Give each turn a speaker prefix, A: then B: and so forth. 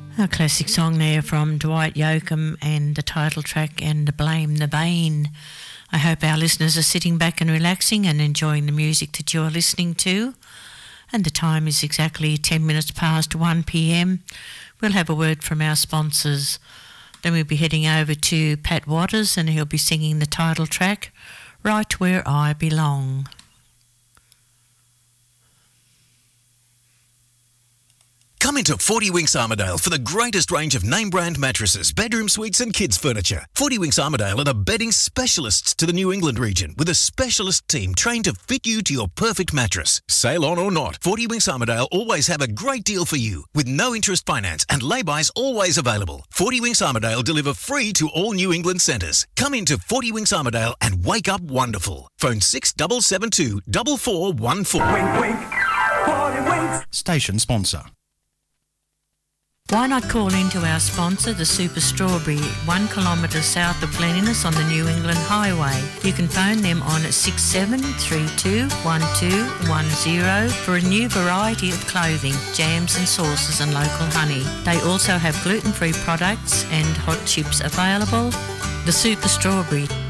A: A classic song there from Dwight Yoakam and the title track and Blame the Bane. I hope our listeners are sitting back and relaxing and enjoying the music that you're listening to. And the time is exactly 10 minutes past 1 p.m. We'll have a word from our sponsors. Then we'll be heading over to Pat Waters and he'll be singing the title track, Right Where I Belong.
B: Come into 40 Winks Armidale for the greatest range of name-brand mattresses, bedroom suites and kids' furniture. 40 Winks Armidale are the bedding specialists to the New England region with a specialist team trained to fit you to your perfect mattress. Sale on or not, 40 Winks Armidale always have a great deal for you with no interest finance and lay-bys always available. 40 Winks Armidale deliver free to all New England centres. Come into 40 Winks Armidale and wake up wonderful. Phone 6772 4414.
C: Wink, wink. 40 Winks.
D: Station sponsor.
A: Why not call into our sponsor, the Super Strawberry, 1 kilometre south of Glenniness on the New England Highway. You can phone them on 67321210 for a new variety of clothing, jams and sauces and local honey. They also have gluten-free products and hot chips available. The Super Strawberry,